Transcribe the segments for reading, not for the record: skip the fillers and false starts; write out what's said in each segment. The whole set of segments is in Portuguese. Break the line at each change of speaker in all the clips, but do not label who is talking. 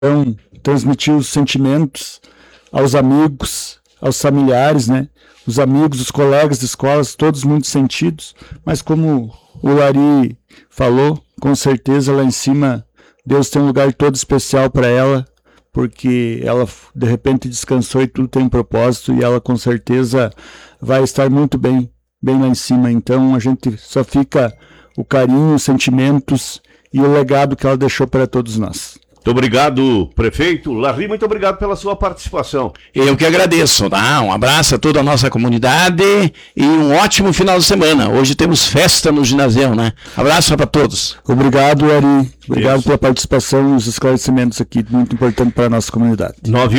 Então, transmitir os sentimentos aos amigos, aos familiares, né? Os amigos, os colegas de escolas, todos muito sentidos, mas como o Lari falou, com certeza lá em cima Deus tem um lugar todo especial para ela, porque ela de repente descansou e tudo tem um propósito, e ela com certeza vai estar muito bem lá em cima. Então a gente só fica o carinho, os sentimentos e o legado que ela deixou para todos nós.
Muito obrigado, prefeito. Larry, muito obrigado pela sua participação.
Eu que agradeço, tá? Um abraço a toda a nossa comunidade e um ótimo final de semana. Hoje temos festa no ginásio, né? Abraço para todos.
Obrigado, Ari. Obrigado pela participação e os esclarecimentos aqui, muito importante para a nossa comunidade.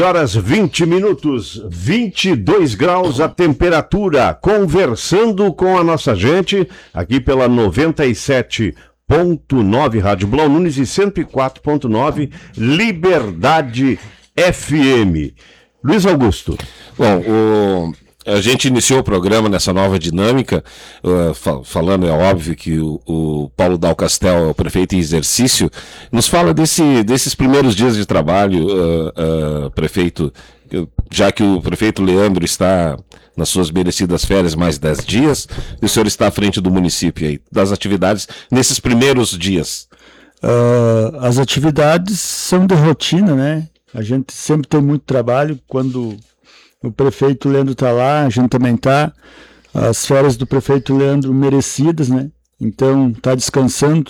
9h20, 22 graus a temperatura. Conversando com a nossa gente aqui pela 97.9 Rádio Blau Nunes e 104.9 Liberdade FM. Luiz Augusto.
Bom, a gente iniciou o programa nessa nova dinâmica, falando, é óbvio, que o Paulo Dal Castel é o prefeito em exercício. Nos fala desses primeiros dias de trabalho, prefeito, já que o prefeito Leandro está nas suas merecidas férias mais 10 dias, e o senhor está à frente do município aí, das atividades nesses primeiros dias.
As atividades são de rotina, né? A gente sempre tem muito trabalho. Quando o prefeito Leandro está lá, a gente também está. As férias do prefeito Leandro merecidas, né? Então, está descansando.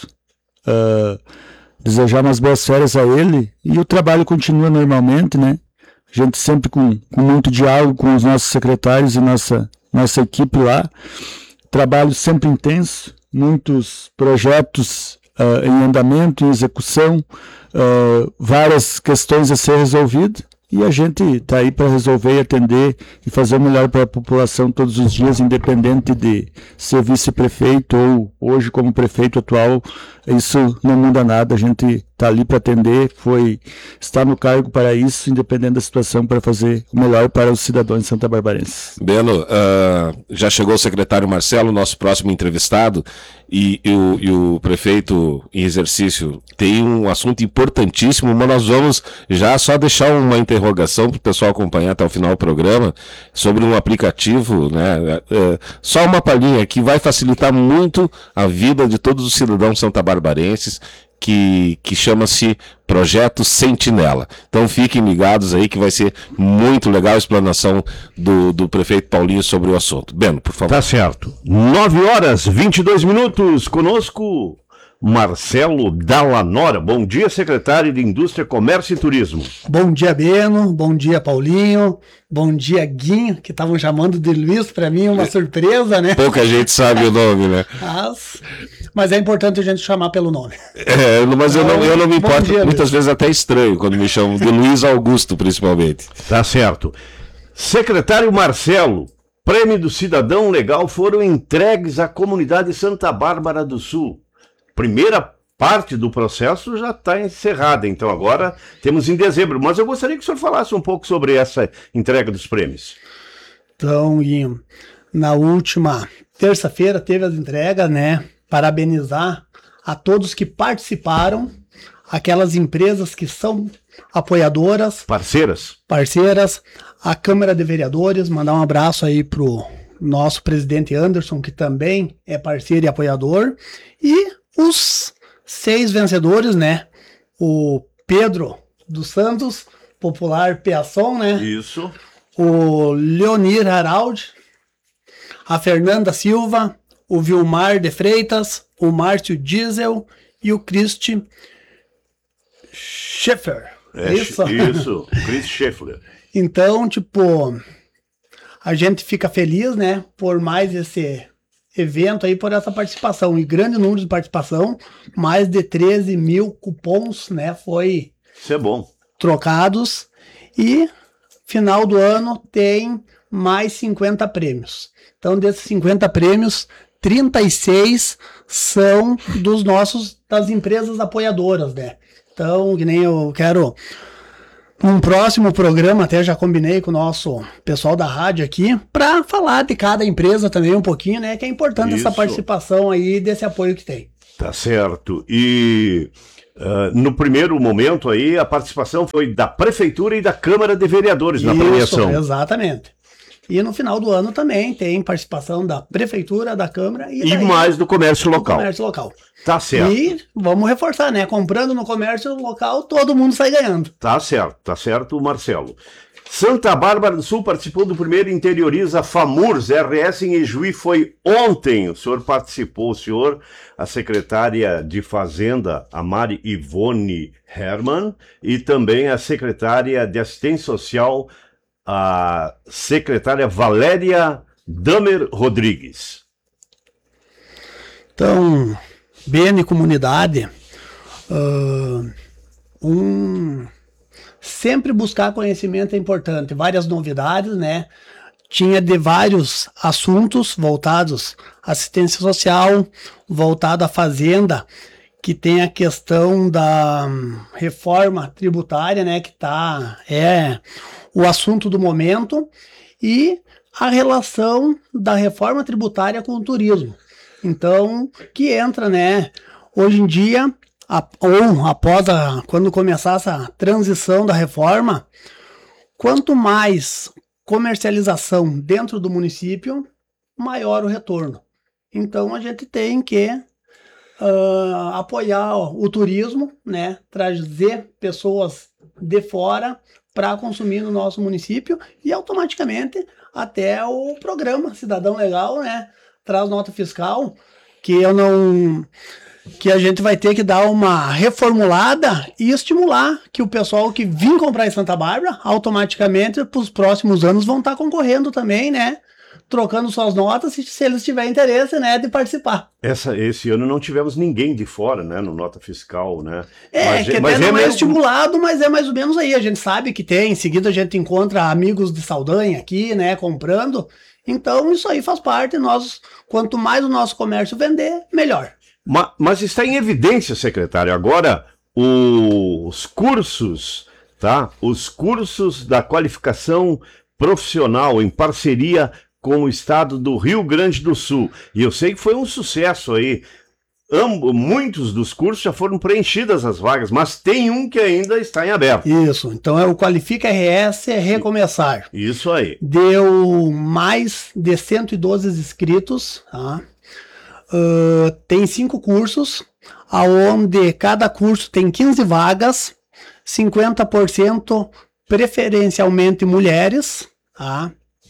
Desejar umas boas férias a ele, e o trabalho continua normalmente, né? A gente sempre com muito diálogo com os nossos secretários e nossa equipe lá. Trabalho sempre intenso, muitos projetos em andamento, em execução, várias questões a ser resolvidas. E a gente está aí para resolver e atender e fazer o melhor para a população todos os dias, independente de ser vice-prefeito ou hoje como prefeito atual. Isso não muda nada, a gente está ali para atender, está no cargo para isso, independente da situação, para fazer o melhor para os cidadãos de Santa Barbarense.
Beno, já chegou o secretário Marcelo, nosso próximo entrevistado, e o prefeito em exercício tem um assunto importantíssimo, mas nós vamos já só deixar uma interrogação para o pessoal acompanhar até o final do programa, sobre um aplicativo, né? Só uma palhinha que vai facilitar muito a vida de todos os cidadãos santabarbarenses, que chama-se Projeto Sentinela. Então fiquem ligados aí que vai ser muito legal a explanação do prefeito Paulinho sobre o assunto. Beno, por favor.
Tá certo. 9h22, conosco Marcelo Dallanora. Bom dia, secretário de Indústria, Comércio e Turismo.
Bom dia, Beno. Bom dia, Paulinho. Bom dia, Guinho, que estavam chamando de Luiz, para mim uma surpresa, né?
Pouca gente sabe o nome, né?
Mas é importante a gente chamar pelo nome.
Mas eu não me importo,
dia,
muitas vezes até estranho quando me chamam de Luiz Augusto, principalmente.
Tá certo. Secretário Marcelo, Prêmio do Cidadão Legal foram entregues à comunidade Santa Bárbara do Sul. Primeira parte do processo já está encerrada, então agora temos em dezembro. Mas eu gostaria que o senhor falasse um pouco sobre essa entrega dos prêmios.
Então, Guinho, na última terça-feira teve as entregas, né? Parabenizar a todos que participaram, aquelas empresas que são apoiadoras. Parceiras, a Câmara de Vereadores, mandar um abraço aí pro nosso presidente Anderson, que também é parceiro e apoiador, e os 6 vencedores, né? O Pedro dos Santos, popular Peasson, né?
Isso.
O Leonir Haraldi, a Fernanda Silva, o Vilmar de Freitas, o Márcio Diesel e o Christi Schaeffer.
Isso, Chris Schaeffler.
Então, a gente fica feliz, né? Por mais esse evento aí, por essa participação, e grande número de participação, mais de 13 mil cupons, né,
Isso é bom.
Trocados, e final do ano tem mais 50 prêmios. Então, desses 50 prêmios, 36 são das empresas apoiadoras, né? Então, que nem eu quero... Um próximo programa, até já combinei com o nosso pessoal da rádio aqui, para falar de cada empresa também um pouquinho, né? Que é importante essa participação aí, desse apoio que tem.
Tá certo. E No primeiro momento aí, a participação foi da Prefeitura e da Câmara de Vereadores na premiação.
Exatamente. E no final do ano também tem participação da Prefeitura, da Câmara
e mais do comércio local.
Comércio local.
Tá certo.
E vamos reforçar, né? Comprando no comércio local, todo mundo sai ganhando.
Tá certo, Marcelo. Santa Bárbara do Sul participou do primeiro Interioriza FAMURS RS em Ijuí, foi ontem. O senhor participou, a secretária de Fazenda, a Mari Ivone Hermann, e também a secretária de Assistência Social, a secretária Valéria Damer Rodrigues.
Então, BN Comunidade, sempre buscar conhecimento é importante, várias novidades, né? Tinha de vários assuntos voltados à assistência social, voltado à fazenda, que tem a questão da reforma tributária, né? Que é o assunto do momento, e a relação da reforma tributária com o turismo. Então, que entra, né? Hoje em dia, quando começar essa transição da reforma, quanto mais comercialização dentro do município, maior o retorno. Então a gente tem que apoiar o turismo, né? Trazer pessoas de fora para consumir no nosso município, e automaticamente até o programa Cidadão Legal, né? Traz nota fiscal, que a gente vai ter que dar uma reformulada e estimular que o pessoal que vir comprar em Santa Bárbara, automaticamente, para os próximos anos, vão estar concorrendo também, né? Trocando suas notas, se eles tiverem interesse, né, de participar.
Esse ano não tivemos ninguém de fora, né, no nota fiscal, né?
Mas não é estimulado, mas é mais ou menos aí. A gente sabe que tem, em seguida a gente encontra amigos de Saldanha aqui, né, comprando. Então isso aí faz parte. Quanto mais o nosso comércio vender, melhor.
Mas está em evidência, secretário, agora os cursos, tá? Os cursos da qualificação profissional em parceria com o estado do Rio Grande do Sul. E eu sei que foi um sucesso aí. Muitos dos cursos já foram preenchidas as vagas, mas tem um que ainda está em aberto.
Isso, então é o Qualifica RS Recomeçar.
Isso aí.
Deu mais de 112 inscritos, tá? Tem 5 cursos, onde cada curso tem 15 vagas, 50% preferencialmente mulheres, tá?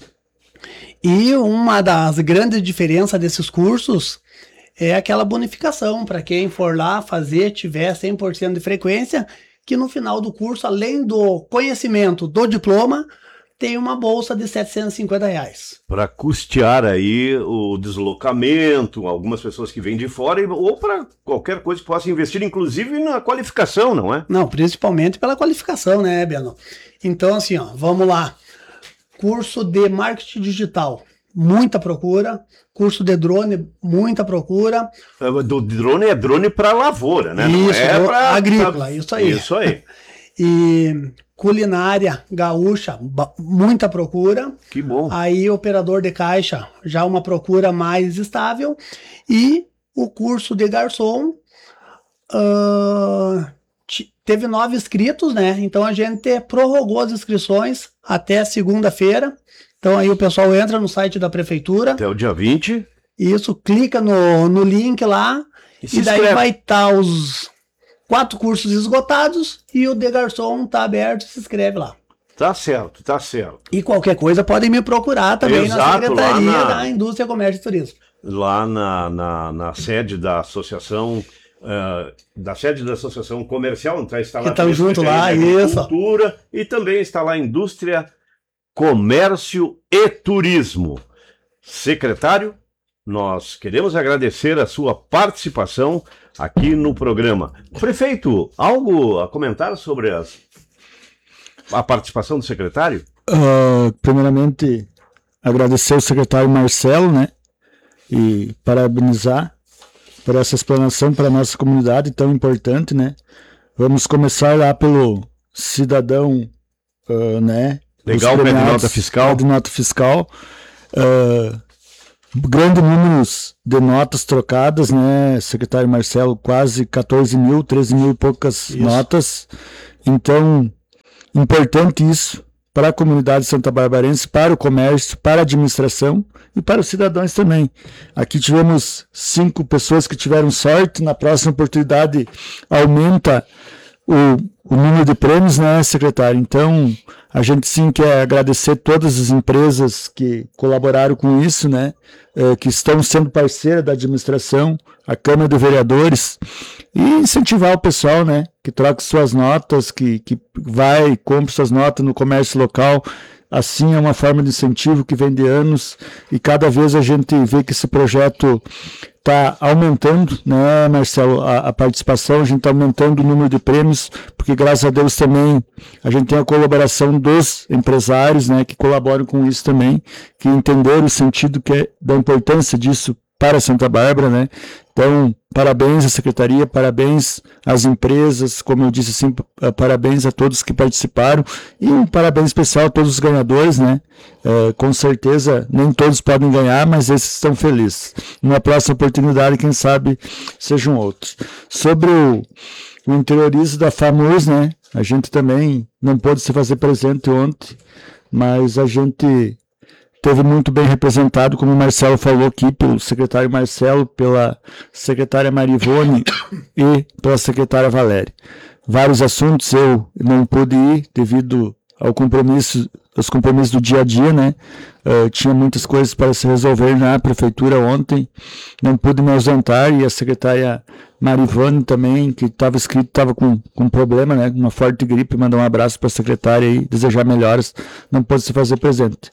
E uma das grandes diferenças desses cursos é aquela bonificação para quem for lá fazer, tiver 100% de frequência, que no final do curso, além do conhecimento do diploma, tem uma bolsa de R$750.
Para custear aí o deslocamento, algumas pessoas que vêm de fora, ou para qualquer coisa que possa investir, inclusive na qualificação, não é?
Não, principalmente pela qualificação, né, Beno? Então, assim, ó, vamos lá. Curso de marketing digital, muita procura. Curso de drone, muita procura.
Do drone é drone para lavoura, né?
Isso,
não é para
agrícola, isso aí.
Isso aí.
E culinária gaúcha, muita procura.
Que bom.
Aí operador de caixa, já uma procura mais estável. E o curso de garçom teve 9 inscritos, né? Então a gente prorrogou as inscrições até segunda-feira. Então aí o pessoal entra no site da prefeitura.
Até o dia 20.
Isso, clica no link lá. E daí vai estar os 4 cursos esgotados e o de garçom tá aberto, se inscreve lá.
Tá certo, tá certo.
E qualquer coisa podem me procurar também.
Exato,
na Secretaria da Indústria, Comércio e Turismo.
Lá na sede da associação, da sede da associação comercial, então está lá.
Que estão junto lá, isso.
Cultura, e também está lá Indústria, Comércio e Turismo. Secretário, nós queremos agradecer a sua participação aqui no programa. Prefeito, algo a comentar sobre a participação do secretário?
Primeiramente, agradecer ao secretário Marcelo, né? E parabenizar por essa explanação para a nossa comunidade tão importante, né? Vamos começar lá pelo cidadão, né?
Legal, pé de nota fiscal.
Pé de nota fiscal. grande número de notas trocadas, né, secretário Marcelo, quase 14 mil, 13 mil e poucas notas. Então, importante isso para a comunidade santabarbarense, para o comércio, para a administração e para os cidadãos também. Aqui tivemos 5 pessoas que tiveram sorte, na próxima oportunidade aumenta o número de prêmios, né, secretário? Então, a gente sim quer agradecer todas as empresas que colaboraram com isso, né, que estão sendo parceiras da administração, a Câmara de Vereadores, e incentivar o pessoal, né, que troca suas notas, que vai e compra suas notas no comércio local. Assim é uma forma de incentivo que vem de anos, e cada vez a gente vê que esse projeto está aumentando, né, Marcelo, a participação, a gente está aumentando o número de prêmios, porque graças a Deus também a gente tem a colaboração dos empresários, né, que colaboram com isso também, que entenderam o sentido da importância disso para Santa Bárbara, né? Então, parabéns à secretaria, parabéns às empresas, como eu disse assim, parabéns a todos que participaram, e um parabéns especial a todos os ganhadores, né? Com certeza, nem todos podem ganhar, mas esses estão felizes. Numa próxima oportunidade, quem sabe, sejam outros. Sobre o interiorismo da FAMURS, né? A gente também não pôde se fazer presente ontem, mas a gente teve muito bem representado, como o Marcelo falou aqui, pelo secretário Marcelo, pela secretária Marivone e pela secretária Valéria. Vários assuntos eu não pude ir devido aos compromissos do dia a dia, né? Tinha muitas coisas para se resolver na prefeitura ontem, não pude me ausentar, e a secretária Marivone também, que estava com problema, né? Uma forte gripe, mandar um abraço para a secretária e desejar melhoras, não pôde se fazer presente.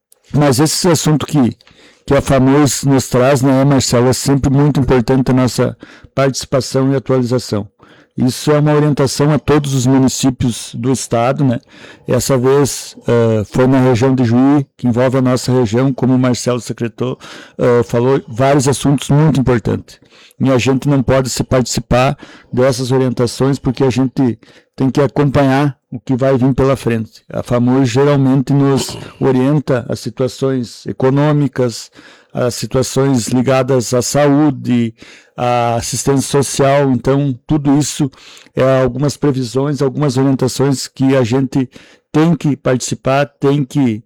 Mas esse assunto que a FAMURS nos traz, né, Marcelo, é sempre muito importante a nossa participação e atualização. Isso é uma orientação a todos os municípios do estado, né? Essa vez foi na região de Juí, que envolve a nossa região, como o Marcelo secretou, falou, vários assuntos muito importantes. E a gente não pode se participar dessas orientações, porque a gente tem que acompanhar o que vai vir pela frente. A FAMURS geralmente nos orienta a situações econômicas, a situações ligadas à saúde, à assistência social. Então, tudo isso é algumas previsões, algumas orientações que a gente tem que participar, tem que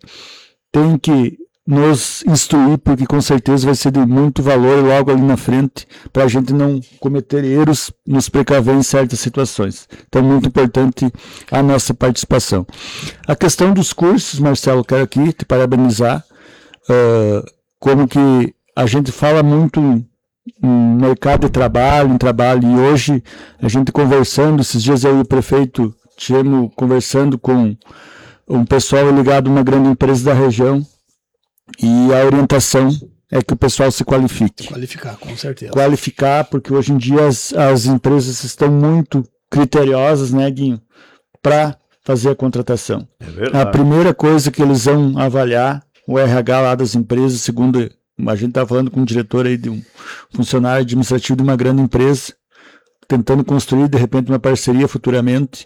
nos instruir, porque com certeza vai ser de muito valor logo ali na frente, para a gente não cometer erros, nos precaver em certas situações. Então, muito importante a nossa participação. A questão dos cursos, Marcelo, quero aqui te parabenizar, como que a gente fala muito em mercado de trabalho, e hoje a gente conversando, esses dias eu e o prefeito estivemos conversando com um pessoal ligado a uma grande empresa da região, e a orientação é que o pessoal se qualifique.
Qualificar, com certeza.
Qualificar, porque hoje em dia as empresas estão muito criteriosas, né, Guinho, para fazer a contratação.
É verdade.
A primeira coisa que eles vão avaliar, o RH lá das empresas, segundo a gente está falando com um diretor aí de um funcionário administrativo de uma grande empresa, tentando construir, de repente, uma parceria futuramente,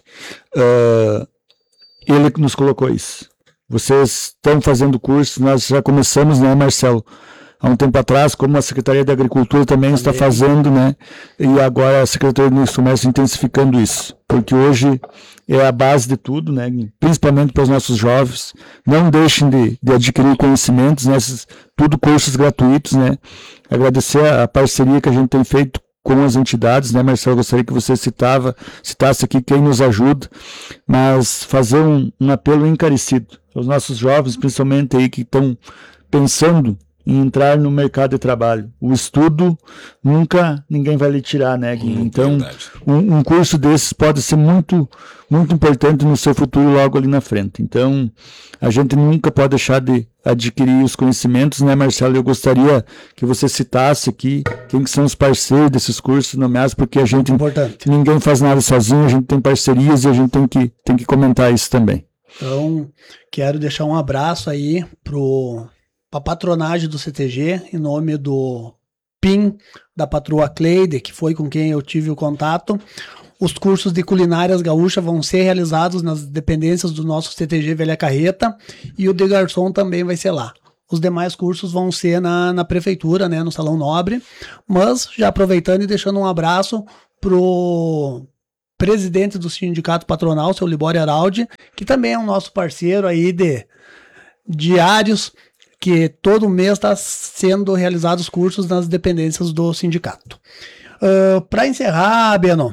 ele nos colocou isso. Vocês estão fazendo curso, nós já começamos, né, Marcelo, há um tempo atrás, como a Secretaria da Agricultura também está fazendo, né, e agora a Secretaria do Comércio intensificando isso, porque hoje é a base de tudo, né, principalmente para os nossos jovens. Não deixem de adquirir conhecimentos, né, tudo cursos gratuitos, né. Agradecer a parceria que a gente tem feito com as entidades, né, Marcelo? Gostaria que você citasse aqui quem nos ajuda, mas fazer um apelo encarecido aos nossos jovens, principalmente aí que estão pensando em entrar no mercado de trabalho. O estudo nunca ninguém vai lhe tirar, né, Gui? Então, um curso desses pode ser muito, muito importante no seu futuro logo ali na frente. Então, a gente nunca pode deixar de adquirir os conhecimentos, né, Marcelo? Eu gostaria que você citasse aqui quem que são os parceiros desses cursos nomeados, porque a gente, ninguém faz nada sozinho, a gente tem parcerias e a gente tem que comentar isso também.
Então, quero deixar um abraço aí para a patronagem do CTG, em nome do PIN, da patroa Cleide, que foi com quem eu tive o contato. Os cursos de culinárias gaúchas vão ser realizados nas dependências do nosso CTG Velha Carreta, e o de garçom também vai ser lá. os demais cursos vão ser na prefeitura, né, no Salão Nobre. Mas, já aproveitando e deixando um abraço pro presidente do Sindicato Patronal, seu Libório Araldi, que também é um nosso parceiro aí de diários, que todo mês está sendo realizados cursos nas dependências do sindicato. Para encerrar, Beno,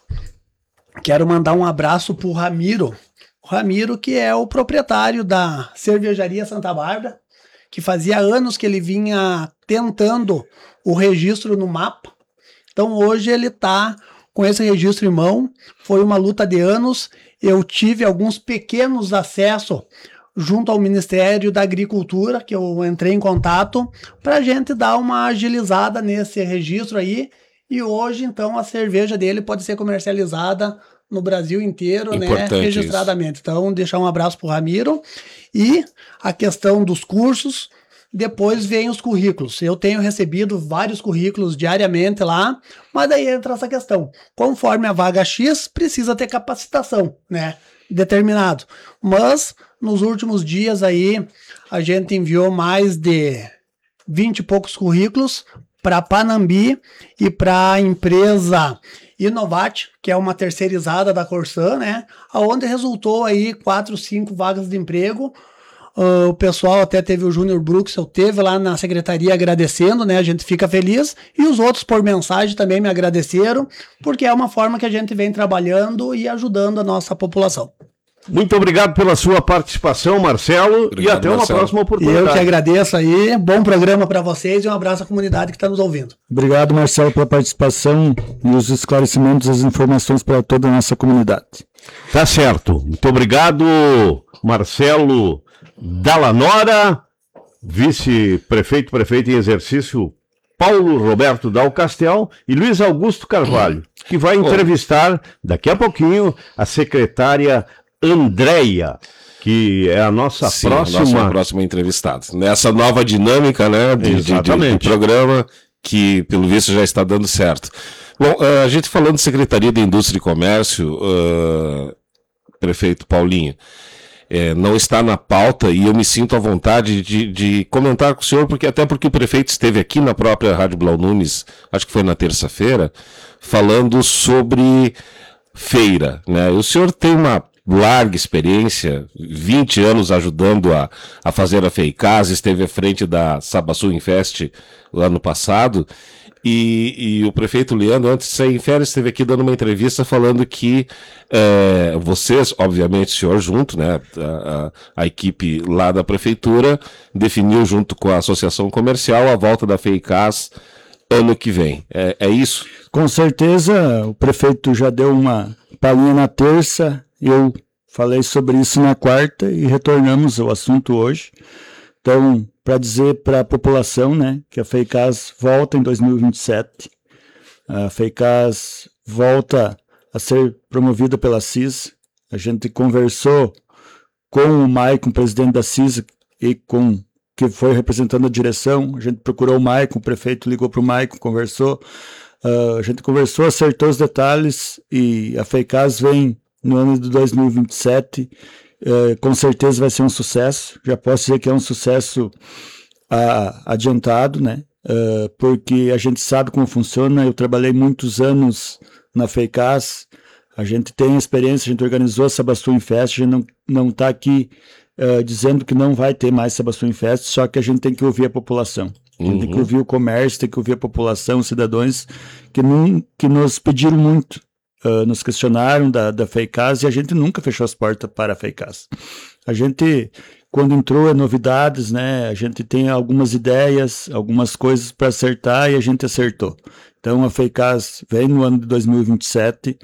quero mandar um abraço pro Ramiro. O Ramiro, que é o proprietário da Cervejaria Santa Bárbara, que fazia anos que ele vinha tentando o registro no mapa. Então hoje ele está com esse registro em mão. Foi uma luta de anos. Eu tive alguns pequenos acessos junto ao Ministério da Agricultura, que eu entrei em contato, para a gente dar uma agilizada nesse registro aí. E hoje, então, a cerveja dele pode ser comercializada no Brasil inteiro, né, registradamente. Isso. Então, deixar um abraço para o Ramiro. E a questão dos cursos, depois vem os currículos. Eu tenho recebido vários currículos diariamente lá, mas daí entra essa questão. Conforme a vaga X, precisa ter capacitação, né, determinado. Mas, nos últimos dias aí, a gente enviou mais de 20 e poucos currículos para Panambi e para a empresa Inovat, que é uma terceirizada da Corsan, né? Onde resultou aí 4, 5 vagas de emprego. O pessoal até teve o Júnior Bruxel, teve lá na secretaria agradecendo, né? A gente fica feliz. E os outros por mensagem também me agradeceram, porque é uma forma que a gente vem trabalhando e ajudando a nossa população.
Muito obrigado pela sua participação, Marcelo,
Obrigado,
e até uma
Marcelo.
próxima oportunidade.
Eu que agradeço aí, bom programa para vocês e um abraço à comunidade que está nos ouvindo.
Obrigado, Marcelo, pela participação e os esclarecimentos, as informações para toda a nossa comunidade.
Tá certo. Muito obrigado, Marcelo Dallanora, vice-prefeito em exercício, Paulo Roberto Dal Castel e Luiz Augusto Carvalho, que vai entrevistar daqui a pouquinho a secretária Andréia, que é a nossa
próxima entrevistada. Nessa nova dinâmica, né, de programa, que pelo visto já está dando certo. Bom, a gente falando de Secretaria de Indústria e Comércio, prefeito Paulinho, não está na pauta e eu me sinto à vontade de comentar com o senhor, porque o prefeito esteve aqui na própria Rádio Blau Nunes, acho que foi na terça-feira, falando sobre feira, né? O senhor tem uma larga experiência, 20 anos ajudando a fazer a FEICAS, esteve à frente da Sabaçu Infest lá no passado, e o prefeito Leandro, antes de sair em férias, esteve aqui dando uma entrevista falando que vocês, obviamente o senhor junto, né, a equipe lá da prefeitura, definiu junto com a associação comercial a volta da FEICAS ano que vem. É isso?
Com certeza, o prefeito já deu uma palhinha na terça. Eu falei sobre isso na quarta e retornamos ao assunto hoje. Então, para dizer para a população, né, que a FEICAS volta em 2027. A FEICAS volta a ser promovida pela CISA. A gente conversou com o Maicon, presidente da CISA, e com que foi representando a direção. A gente procurou o Maicon, o prefeito ligou para o Maicon, conversou. A gente conversou, acertou os detalhes e a FEICAS vem no ano de 2027, com certeza vai ser um sucesso. Já posso dizer que é um sucesso adiantado, né? Porque a gente sabe como funciona. Eu trabalhei muitos anos na FEICAS, a gente tem experiência, a gente organizou a Sabaçu Infest, a gente não está aqui dizendo que não vai ter mais Sabaçu Infest, só que a gente tem que ouvir a população. A gente tem que ouvir o comércio, tem que ouvir a população, os cidadãos que nos pediram muito. Nos questionaram da FEICAS e a gente nunca fechou as portas para a FEICAS. A gente, quando entrou, novidades, né? A gente tem algumas ideias, algumas coisas para acertar e a gente acertou. Então a FEICAS vem no ano de 2027,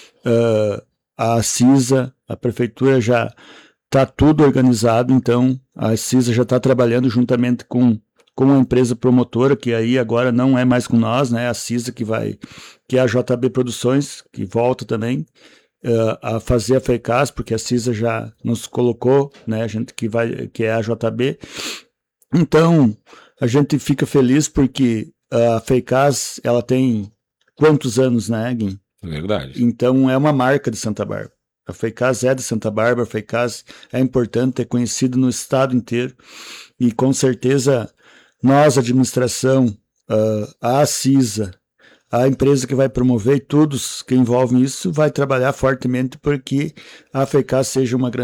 a CISA, a prefeitura já está tudo organizado, então a CISA já está trabalhando juntamente com a empresa promotora, que aí agora não é mais com nós, né? A CISA que é a JB Produções, que volta também a fazer a FEICAS, porque a CISA já nos colocou, né? A gente que é a JB. Então, a gente fica feliz porque a FEICAS, ela tem quantos anos, né, Guim?
Verdade.
Então, é uma marca de Santa Bárbara. A FEICAS é de Santa Bárbara, a FEICAS é importante, é conhecido no estado inteiro, e com certeza nós, administração, a CISA, a empresa que vai promover e todos que envolvem isso vai trabalhar fortemente para que a FEICAS seja uma grande